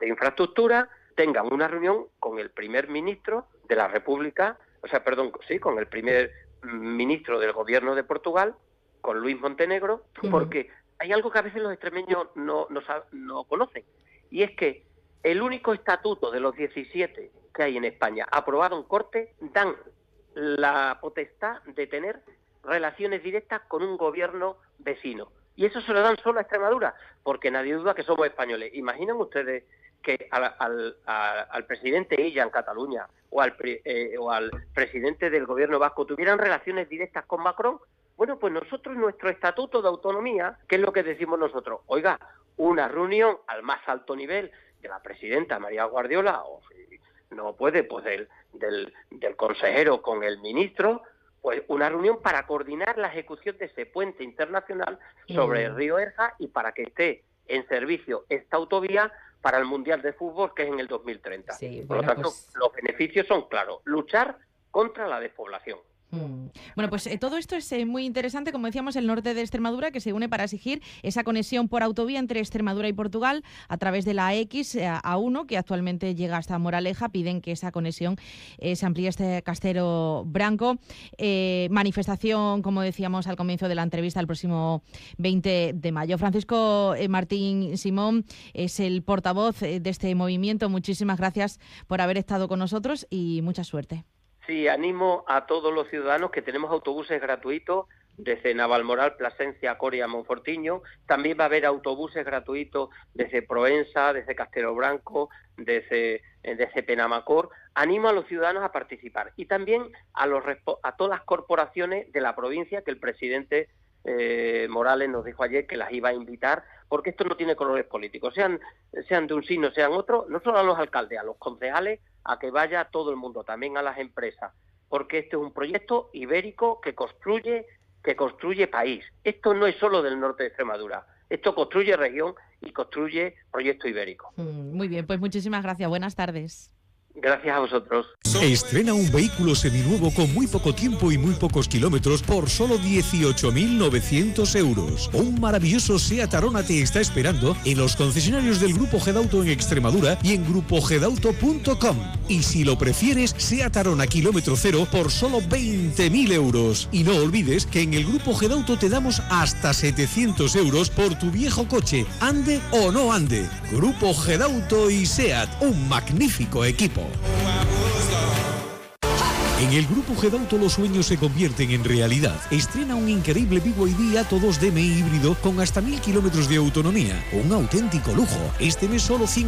de Infraestructura tengan una reunión con el primer ministro de la República, con el primer ministro del gobierno de Portugal, con Luis Montenegro, porque hay algo que a veces los extremeños no conocen, y es que el único estatuto de los 17 que hay en España, aprobado en Cortes, dan la potestad de tener relaciones directas con un gobierno vecino. Y eso se lo dan solo a Extremadura, porque nadie duda que somos españoles. Imaginen ustedes que al presidente Illa en Cataluña o al presidente del gobierno vasco tuvieran relaciones directas con Macron. Bueno, pues nosotros, nuestro estatuto de autonomía, ¿qué es lo que decimos nosotros? Oiga, una reunión al más alto nivel de la presidenta María Guardiola, o si no puede, pues del consejero con el ministro, pues una reunión para coordinar la ejecución de ese puente internacional sobre el río Erja y para que esté en servicio esta autovía para el Mundial de Fútbol, que es en el 2030. Sí, Por lo tanto, los beneficios son claros: luchar contra la despoblación. Bueno, pues todo esto es muy interesante, como decíamos, el norte de Extremadura, que se une para exigir esa conexión por autovía entre Extremadura y Portugal a través de la A1, que actualmente llega hasta Moraleja. Piden que esa conexión se amplíe este Castelo Branco. Manifestación, como decíamos al comienzo de la entrevista, el próximo 20 de mayo. Francisco Martín Simón es el portavoz de este movimiento. Muchísimas gracias por haber estado con nosotros y mucha suerte. Sí, animo a todos los ciudadanos que tenemos autobuses gratuitos desde Navalmoral, Plasencia, Coria, Monfortiño. También va a haber autobuses gratuitos desde Proensa, desde Castelo Branco, desde Penamacor. Animo a los ciudadanos a participar y también a todas las corporaciones de la provincia, que el presidente Morales nos dijo ayer que las iba a invitar, porque esto no tiene colores políticos, sean de un signo, sean otro, no solo a los alcaldes, a los concejales, a que vaya todo el mundo, también a las empresas, porque este es un proyecto ibérico que construye país. Esto no es solo del norte de Extremadura, esto construye región y construye proyecto ibérico. Muy bien, pues muchísimas gracias, buenas tardes. Gracias a vosotros. Estrena un vehículo seminuevo con muy poco tiempo y muy pocos kilómetros por solo 18.900 euros. Un maravilloso SEAT Arona te está esperando en los concesionarios del Grupo Gedauto en Extremadura y en grupogedauto.com. Y si lo prefieres, SEAT Arona kilómetro cero por solo 20.000 euros. Y no olvides que en el Grupo Gedauto te damos hasta 700 euros por tu viejo coche, ande o no ande. Grupo Gedauto y SEAT, un magnífico equipo. En el Grupo Gedauto los sueños se convierten en realidad. Estrena un increíble BYD Atto 2 DMI híbrido con hasta 1.000 kilómetros de autonomía. Un auténtico lujo. Este mes solo 100